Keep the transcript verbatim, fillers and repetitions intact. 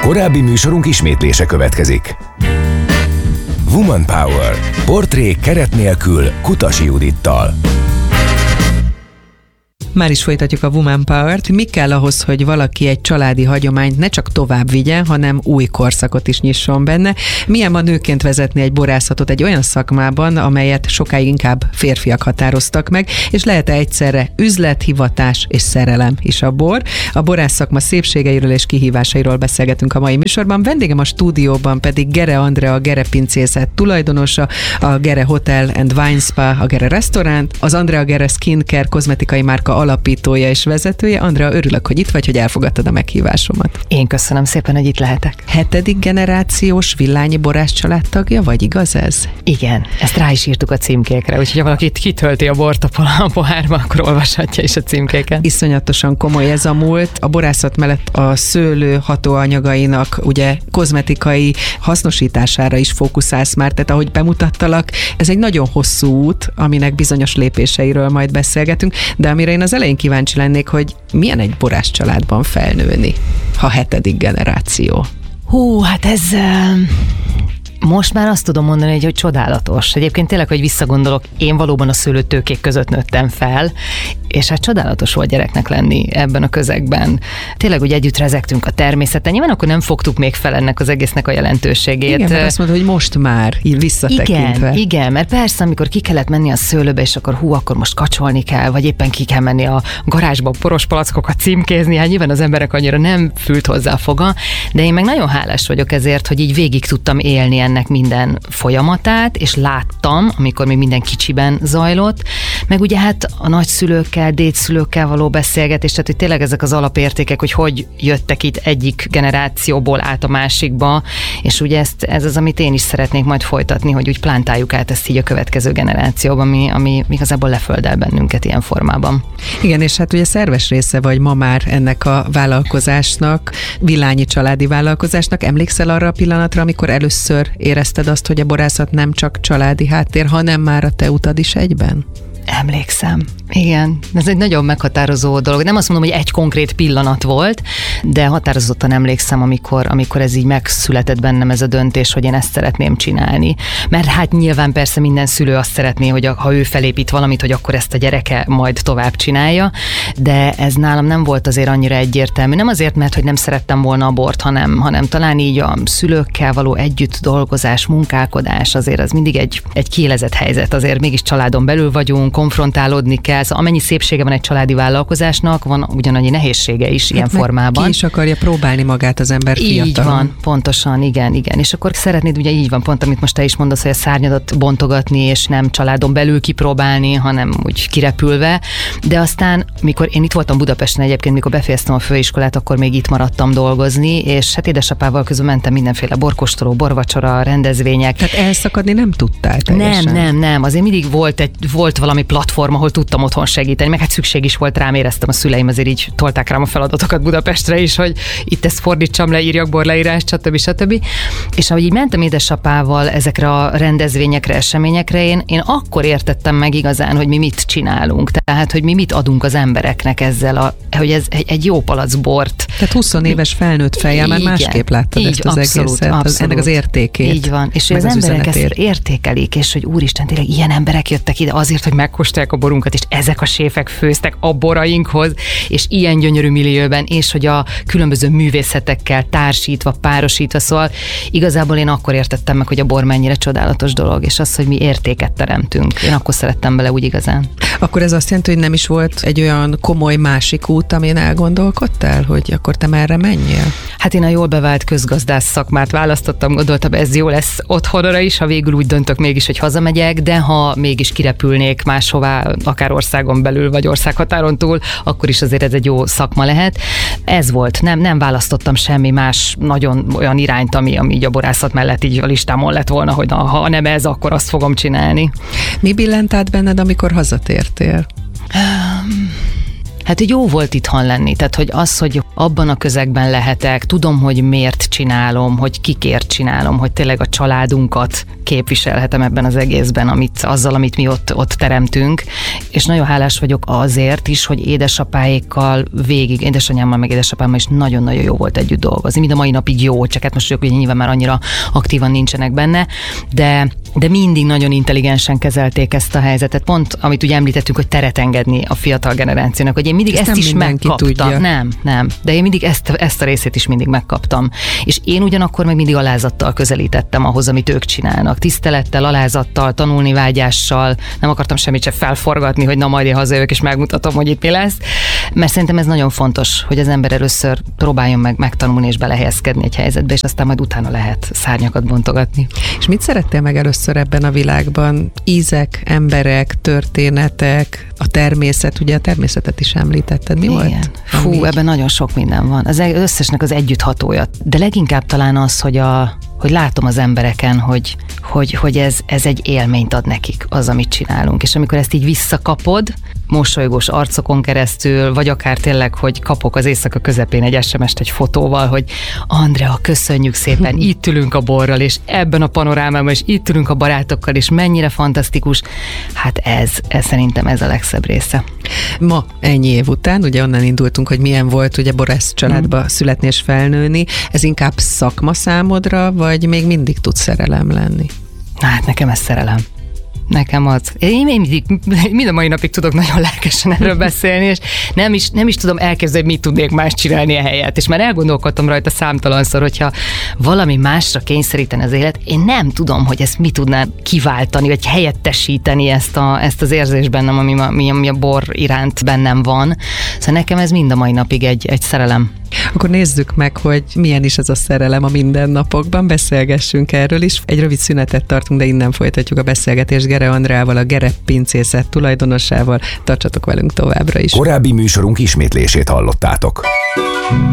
Korábbi műsorunk ismétlése következik. Woman Power. Portrék keret nélkül Kutasi Judittal. Már is folytatjuk a Woman Power-t. Mi kell ahhoz, hogy valaki egy családi hagyományt ne csak tovább vigyen, hanem új korszakot is nyisson benne? Milyen ma nőként vezetni egy borászatot egy olyan szakmában, amelyet sokáig inkább férfiak határoztak meg, és lehet-e egyszerre üzlet, hivatás és szerelem is a bor? A borász szakma szépségeiről és kihívásairól beszélgetünk a mai műsorban. Vendégem a stúdióban pedig Gere Andrea, a Gere Pincészet tulajdonosa, a Gere Hotel and Wine Spa, a Gere Restaurant, az Andrea Gere Skincare kozmetikai márka alapítója és vezetője. Andrea, örülök, hogy itt vagy, hogy elfogadtad a meghívásomat. Én köszönöm szépen, hogy itt lehetek. Hetedik generációs Villányi borász családtagja vagy, igaz ez? Igen, ezt rá is írtuk a címkékre, úgyhogy ha valaki kitölti a bort a pohárba, akkor olvashatja is a címkéken. Iszonyatosan komoly ez a múlt. A borászat mellett a szőlő hatóanyagainak ugye kozmetikai hasznosítására is fókuszálsz már, tehát ahogy bemutattalak, ez egy nagyon hosszú út, aminek bizonyos lépéseiről majd beszélgetünk, de amire én az elején kíváncsi lennék, hogy milyen egy borász családban felnőni, ha hetedik generáció. Hú, hát ez... Uh... Most már azt tudom mondani, hogy, hogy csodálatos. Egyébként tényleg, hogy visszagondolok, én valóban a szőlőtőkék között nőttem fel, és hát csodálatos volt gyereknek lenni ebben a közegben. Tényleg, hogy együtt rezegtünk a természeten. Nyilván akkor nem fogtuk még fel ennek az egésznek a jelentőségét. Igen, mert azt mondod, hogy most már, így visszatekintve. Igen, igen, mert persze, amikor ki kellett menni a szőlőbe, és akkor hú, akkor most kacsolni kell, vagy éppen ki kell menni a garázsba poros palackokat címkézni, hát nyilván az emberek annyira nem fült hozzá a foga, de én meg nagyon hálás vagyok ezért, hogy így végig tudtam élni ennek minden folyamatát, és láttam, amikor még minden kicsiben zajlott, meg ugye hát a nagyszülőkkel, dédszülőkkel való beszélgetés, tehát hogy tényleg ezek az alapértékek, hogy hogy jöttek itt egyik generációból át a másikba, és ugye ezt, ez az, amit én is szeretnék majd folytatni, hogy úgy plántáljuk át ezt így a következő generációban, ami, ami igazából leföldel bennünket ilyen formában. Igen, és hát ugye szerves része vagy ma már ennek a vállalkozásnak, Villányi családi vállalkozásnak. Emlékszel arra a pillanatra, amikor először érezted azt, hogy a borászat nem csak családi háttér, hanem már a te utad is egyben? Emlékszem. Igen, ez egy nagyon meghatározó dolog. Nem azt mondom, hogy egy konkrét pillanat volt, de határozottan emlékszem, amikor, amikor ez így megszületett bennem ez a döntés, hogy én ezt szeretném csinálni. Mert hát nyilván persze minden szülő azt szeretné, hogy ha ő felépít valamit, hogy akkor ezt a gyereke majd tovább csinálja, de ez nálam nem volt azért annyira egyértelmű. Nem azért, mert hogy nem szerettem volna a bort, hanem, hanem talán így a szülőkkel való együtt dolgozás, munkálkodás, azért az mindig egy, egy kiélezett helyzet. Azért mégis családon belül vagyunk, konfrontálódni kell. Szóval amennyi szépsége van egy családi vállalkozásnak, van ugyanannyi nehézsége is hát ilyen formában. Ki is akarja próbálni magát az ember fiatalon. Így van, pontosan, igen, igen. És akkor szeretnéd, ugye így van, pont amit most te is mondasz, hogy a szárnyadat bontogatni, és nem családon belül kipróbálni, hanem úgy kirepülve. De aztán, mikor én itt voltam Budapesten egyébként, mikor befejeztem a főiskolát, akkor még itt maradtam dolgozni, és hát édesapával közül mentem mindenféle borkóstoló, borvacsora, rendezvények. Tehát elszakadni nem tudtál teljesen? Nem, nem, nem. Azért mindig volt, egy, volt valami platform, ahol tudtam otthon segíteni, meg hát szükség is volt rám, éreztem, a szüleim azért így tolták rám a feladatokat Budapestre is, hogy itt ezt fordítsam le, írjak borleírást, stb. stb. És ahogy így mentem édesapával ezekre a rendezvényekre, eseményekre, én, én akkor értettem meg igazán, hogy mi mit csinálunk, tehát, hogy mi mit adunk az embereknek ezzel, a, hogy ez egy, egy jó palack bort. Tehát húsz éves felnőtt fejjel már másképp láttad így, ezt az abszolút, egészet, abszolút. Az, ennek az értékét. Így van, és az, az emberek ezt értékelik, és hogy úristen, tényleg ilyen emberek jöttek ide azért, hogy megkóstolják a borunkat, és ezek a séfek főztek a borainkhoz, és ilyen gyönyörű millióben, és hogy a különböző művészetekkel társítva, párosítva, szóval igazából én akkor értettem meg, hogy a bor mennyire csodálatos dolog, és az, hogy mi értéket teremtünk. Én akkor szerettem bele úgy igazán. Akkor ez azt jelenti, hogy nem is volt egy olyan komoly másik út, amin elgondolkodtál, hogy akkor te merre menjél? Hát én a jól bevált közgazdász szakmát választottam, gondoltam, ez jó lesz otthonra is, ha végül úgy döntök mégis, hogy hazamegyek, de ha mégis kirepülnék máshová, akár országon belül, vagy országhatáron túl, akkor is azért ez egy jó szakma lehet. Ez volt, nem, nem választottam semmi más nagyon olyan irányt, ami, ami így a borászat mellett így a listámon lett volna, hogy na, ha nem ez, akkor azt fogom csinálni. Mi billent át benned, amikor hazatértél? Um... Hát jó volt itthon lenni, tehát hogy az, hogy abban a közegben lehetek, tudom, hogy miért csinálom, hogy kikért csinálom, hogy tényleg a családunkat képviselhetem ebben az egészben, amit, azzal, amit mi ott, ott teremtünk, és nagyon hálás vagyok azért is, hogy édesapáékkal végig, édesanyámmal meg édesapámmal is nagyon-nagyon jó volt együtt dolgozni, mind a mai napig jó, csak hát most ők ugye nyilván már annyira aktívan nincsenek benne, de, de mindig nagyon intelligensen kezelték ezt a helyzetet. Pont, amit ugye említettünk, hogy teret engedni a fiatal generációnak, hogy én mindig ezt, ezt is megkaptam. Tudja. Nem, nem, de én mindig ezt, ezt a részét is mindig megkaptam. És én ugyanakkor meg mindig alázattal közelítettem ahhoz, amit ők csinálnak. Tisztelettel, alázattal, tanulni vágyással, nem akartam semmit sem felforgatni, hogy na majd én hazajövök és megmutatom, hogy itt mi lesz. Mert szerintem ez nagyon fontos, hogy az ember először próbáljon meg megtanulni és belehelyezkedni egy helyzetbe, és aztán majd utána lehet szárnyakat bontogatni. És mit szerettél meg először ebben a világban? Ízek, emberek, történetek, a természet, ugye a természetet is említetted. Mi Igen. volt? Fú, így? Ebben nagyon sok minden van. Az összesnek az együtthatója. De leginkább talán az, hogy, a, hogy látom az embereken, hogy, hogy, hogy ez, ez egy élményt ad nekik, az, amit csinálunk. És amikor ezt így visszakapod, mosolygós arcokon keresztül, vagy akár tényleg, hogy kapok az éjszaka közepén egy es em est egy fotóval, hogy Andrea, köszönjük szépen, itt ülünk a borral, és ebben a panorámában, és itt ülünk a barátokkal, és mennyire fantasztikus. Hát ez, ez szerintem ez a legszebb része. Ma ennyi év után, ugye onnan indultunk, hogy milyen volt ugye Borász családba mm. születni és felnőni, ez inkább szakma számodra, vagy még mindig tud szerelem lenni? Hát nekem ez szerelem. Nekem az. Én, én mindig, mind a mai napig tudok nagyon lelkesen erről beszélni, és nem is, nem is tudom elképzelni, hogy mit tudnék más csinálni a helyet. És már elgondolkodtam rajta számtalanszor, hogyha valami másra kényszeríteni az élet, én nem tudom, hogy ezt mi tudná kiváltani, vagy helyettesíteni ezt, a, ezt az érzést bennem, ami, ami, ami a bor iránt bennem van. Szóval nekem ez mind a mai napig egy, egy szerelem. Akkor nézzük meg, hogy milyen is ez a szerelem a mindennapokban, beszélgessünk erről is. Egy rövid szünetet tartunk, de innen folytatjuk a beszélgetést Gere Andreával, a Gere pincészet tulajdonosával. Tartsatok velünk továbbra is. Korábbi műsorunk ismétlését hallottátok.